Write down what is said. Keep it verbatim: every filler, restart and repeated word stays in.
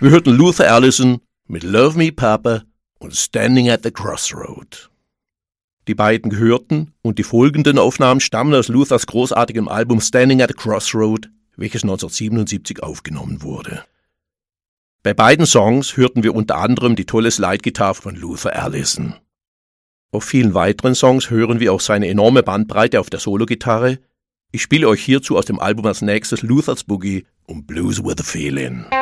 Wir hörten Luther Allison mit Love Me Papa und Standing at the Crossroad. Die beiden gehörten und die folgenden Aufnahmen stammen aus Luthers großartigem Album Standing at the Crossroad, welches neunzehnhundertsiebenundsiebzig aufgenommen wurde. Bei beiden Songs hörten wir unter anderem die tolle Slide-Gitarre von Luther Allison. Auf vielen weiteren Songs hören wir auch seine enorme Bandbreite auf der Sologitarre. Ich spiele euch hierzu aus dem Album als nächstes Luther's Boogie und Blues with a Feeling.